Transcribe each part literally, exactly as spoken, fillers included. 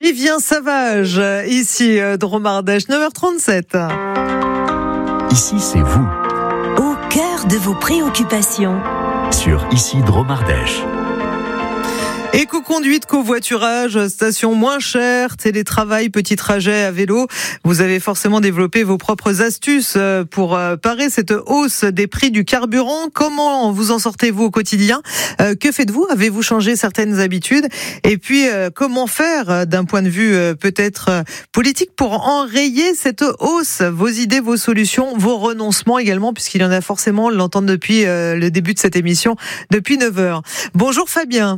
Vivien Savage, ici Dromardèche, neuf heures trente-sept. Ici, c'est vous. Au cœur de vos préoccupations. Sur Ici Dromardèche. Éco-conduite, covoiturage, station moins chère, télétravail, petit trajet à vélo. Vous avez forcément développé vos propres astuces pour parer cette hausse des prix du carburant. Comment vous en sortez-vous au quotidien ? Que faites-vous ? Avez-vous changé certaines habitudes ? Et puis, comment faire d'un point de vue peut-être politique pour enrayer cette hausse ? Vos idées, vos solutions, vos renoncements également, puisqu'il y en a forcément, on l'entend depuis le début de cette émission, depuis neuf heures. Bonjour Fabien.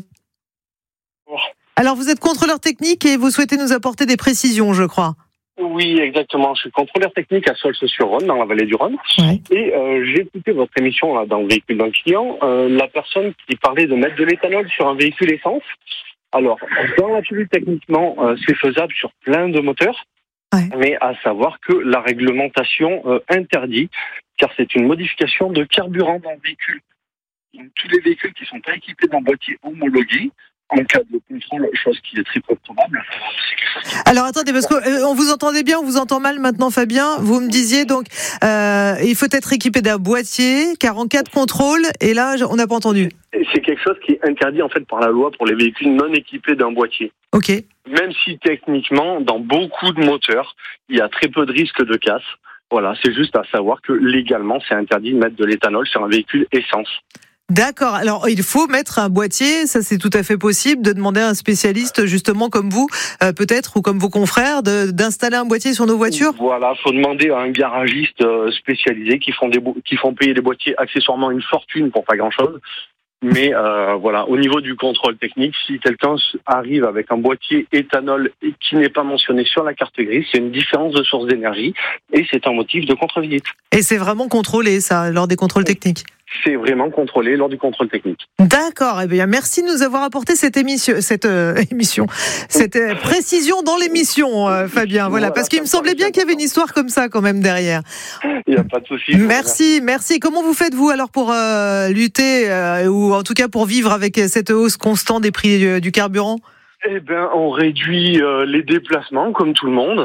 Alors, vous êtes contrôleur technique et vous souhaitez nous apporter des précisions, je crois. Oui, exactement. Je suis contrôleur technique à Solce-sur-Rhône, dans la vallée du Rhône. Ouais. Et euh, j'ai écouté votre émission là, dans le véhicule d'un client, euh, la personne qui parlait de mettre de l'éthanol sur un véhicule essence. Alors, dans l'absolu, techniquement, euh, c'est faisable sur plein de moteurs, ouais. Mais à savoir que la réglementation euh, interdit, car c'est une modification de carburant dans le véhicule. Donc, tous les véhicules qui ne sont pas équipés d'un boîtier homologué, en cas de contrôle, chose qui est très peu probable. Alors attendez, parce qu'on euh, vous entendait bien, on vous entend mal maintenant Fabien. Vous me disiez donc, euh, il faut être équipé d'un boîtier, car en cas de contrôle, et là on n'a pas entendu. C'est quelque chose qui est interdit en fait par la loi pour les véhicules non équipés d'un boîtier. Ok. Même si techniquement, dans beaucoup de moteurs, il y a très peu de risques de casse. Voilà, c'est juste à savoir que légalement, c'est interdit de mettre de l'éthanol sur un véhicule essence. D'accord. Alors, il faut mettre un boîtier, ça c'est tout à fait possible, de demander à un spécialiste, justement comme vous, euh, peut-être, ou comme vos confrères, de, d'installer un boîtier sur nos voitures ? Voilà, faut demander à un garagiste spécialisé qui font, des bo- qui font payer des boîtiers accessoirement une fortune pour pas grand-chose. Mais euh, voilà, au niveau du contrôle technique, si quelqu'un arrive avec un boîtier éthanol qui n'est pas mentionné sur la carte grise, c'est une différence de source d'énergie et c'est un motif de contre-visite. Et c'est vraiment contrôlé, ça, lors des contrôles techniques ? C'est vraiment contrôlé lors du contrôle technique. D'accord. Eh bien, merci de nous avoir apporté cette émission, cette euh, émission, cette euh, précision dans l'émission, euh, Fabien. Voilà, Voilà, parce qu'il me semblait bien qu'il y avait une histoire comme ça quand même derrière. Il n'y a pas de souci. Merci, merci. Comment vous faites vous alors pour euh, lutter euh, ou en tout cas pour vivre avec cette hausse constante des prix du, du carburant ? Eh ben, on réduit euh, les déplacements comme tout le monde.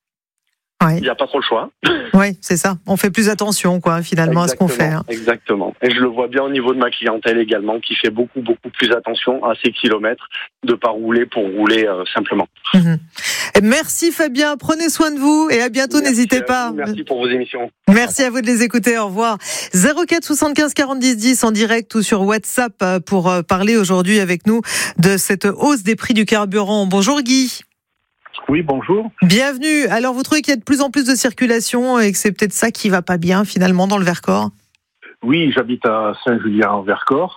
Ouais. Il n'y a pas trop le choix. Oui, c'est ça. On fait plus attention, quoi, finalement, Exactement, à ce qu'on fait. Hein. Exactement. Et je le vois bien au niveau de ma clientèle également, qui fait beaucoup, beaucoup plus attention à ses kilomètres, de pas rouler pour rouler euh, simplement. Mmh. Merci Fabien, prenez soin de vous et à bientôt, merci, n'hésitez pas. Merci pour vos émissions. Merci à vous de les écouter, au revoir. zéro quatre soixante-quinze quarante dix dix en direct ou sur WhatsApp pour parler aujourd'hui avec nous de cette hausse des prix du carburant. Bonjour Guy. Oui, bonjour. Bienvenue. Alors, vous trouvez qu'il y a de plus en plus de circulation et que c'est peut-être ça qui va pas bien, finalement, dans le Vercors ? Oui, j'habite à Saint-Julien-en-Vercors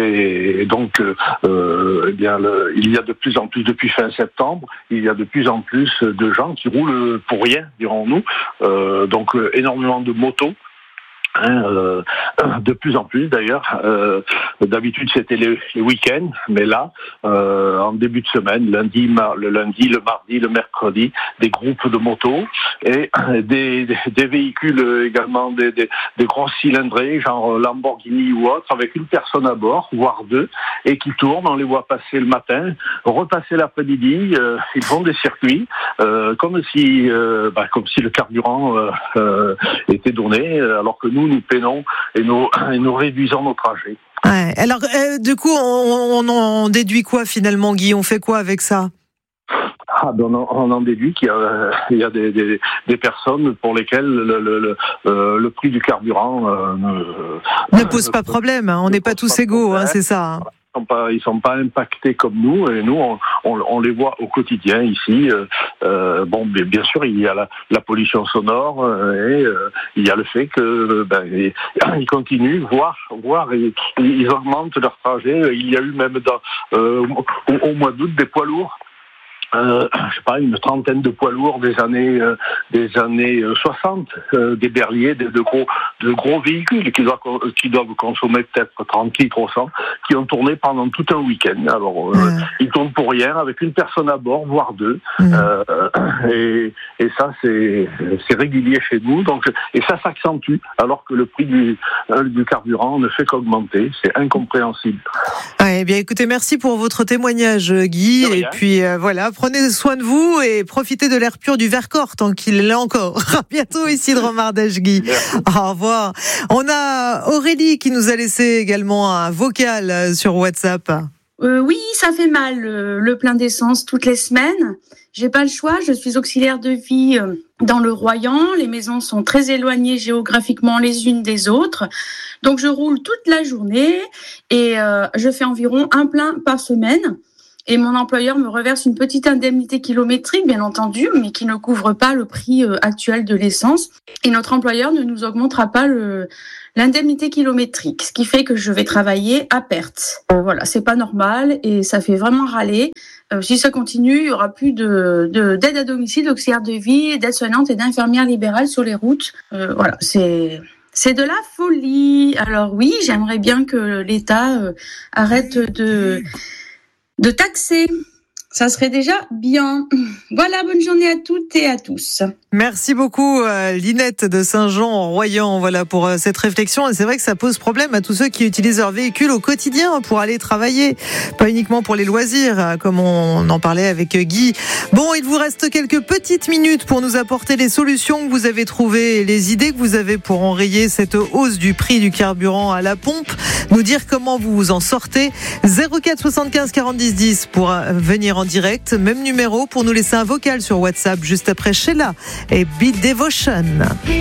et donc euh, eh bien, le, il y a de plus en plus, depuis fin septembre, il y a de plus en plus de gens qui roulent pour rien, dirons-nous. Euh, donc, euh, énormément de motos. Hein, euh, de plus en plus d'ailleurs. Euh, d'habitude c'était les, les week-ends, mais là, euh, en début de semaine, lundi, mar- le lundi, le mardi, le mercredi, des groupes de motos et des, des, des véhicules également, des, des, des grosses cylindrées, genre Lamborghini ou autre, avec une personne à bord, voire deux, et qui tournent. On les voit passer le matin, repasser l'après-midi. Euh, ils font des circuits, euh, comme si, euh, bah, comme si le carburant euh, euh, était donné, alors que nous nous peinons et nous, et nous réduisons nos trajets. Ouais. Alors, euh, du coup, on, on en déduit quoi finalement, Guy ? On fait quoi avec ça ? Ah, ben on, en, on en déduit qu'il y a, il y a des, des, des personnes pour lesquelles le, le, le, euh, le prix du carburant euh, ne, ne pose euh, pas problème. Hein. On n'est pas tous égaux, hein, c'est ça. Hein. Ils sont pas, ils sont pas impactés comme nous, et nous, on, on, on les voit au quotidien ici. Euh, euh, bon, bien sûr, il y a la, la pollution sonore euh, et euh, il y a le fait que ben, ils, ils continuent, voire, voire ils, ils augmentent leur trajet. Il y a eu même dans, euh, au, au mois d'août des poids lourds. Euh, je sais pas, une trentaine de poids lourds des années euh, des années soixante, euh, des berliers, de, de gros de gros véhicules qui doivent qui doivent consommer peut-être trente litres au cent, qui ont tourné pendant tout un week-end. Alors euh, mmh. ils tournent pour rien. rien, avec une personne à bord, voire deux. Mmh. Euh, et, et ça, c'est, c'est régulier chez nous. Donc, et ça s'accentue, alors que le prix du, du carburant ne fait qu'augmenter. C'est incompréhensible. Ouais, eh bien, écoutez, merci pour votre témoignage, Guy. Et puis, euh, voilà, prenez soin de vous et profitez de l'air pur du Vercors tant qu'il l'est encore. À bientôt ici de Romardèche, Guy. Merci. Au revoir. On a Aurélie qui nous a laissé également un vocal sur WhatsApp. Euh, oui, ça fait mal, euh, le plein d'essence toutes les semaines. J'ai pas le choix, je suis auxiliaire de vie euh, dans le Royan. Les maisons sont très éloignées géographiquement les unes des autres. Donc je roule toute la journée et euh, je fais environ un plein par semaine. Et mon employeur me reverse une petite indemnité kilométrique, bien entendu, mais qui ne couvre pas le prix euh, actuel de l'essence. Et notre employeur ne nous augmentera pas le, l'indemnité kilométrique, ce qui fait que je vais travailler à perte. Euh, voilà, c'est pas normal et ça fait vraiment râler. Euh, si ça continue, il y aura plus de, de d'aide à domicile, d'auxiliaire de vie, d'aide-soignante et d'infirmières libérales sur les routes. Euh, voilà, c'est... C'est de la folie. Alors oui, j'aimerais bien que l'État euh, arrête de... de taxer. Ça serait déjà bien. Voilà, bonne journée à toutes et à tous. Merci beaucoup, euh, Linette de Saint-Jean-en-Royan, voilà, pour euh, cette réflexion. Et c'est vrai que ça pose problème à tous ceux qui utilisent leur véhicule au quotidien pour aller travailler, pas uniquement pour les loisirs, comme on en parlait avec Guy. Bon, il vous reste quelques petites minutes pour nous apporter les solutions que vous avez trouvées et les idées que vous avez pour enrayer cette hausse du prix du carburant à la pompe. Nous dire comment vous vous en sortez. zéro quatre soixante-quinze quarante dix dix pour venir en direct. Même numéro pour nous laisser un vocal sur WhatsApp juste après Sheila et Beat Devotion.